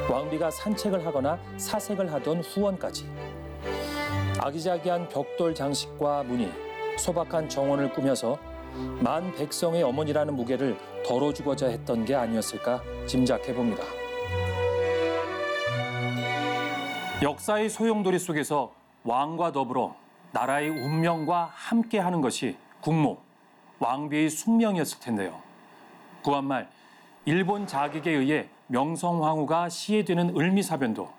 왕비가 산책을 하거나 사색을 하던 후원까지 아기자기한 벽돌 장식과 무늬, 소박한 정원을 꾸며서 만 백성의 어머니라는 무게를 덜어주고자 했던 게 아니었을까 짐작해봅니다. 역사의 소용돌이 속에서 왕과 더불어 나라의 운명과 함께하는 것이 국모, 왕비의 숙명이었을 텐데요. 구한말 일본 자객에 의해 명성황후가 시해되는 을미사변도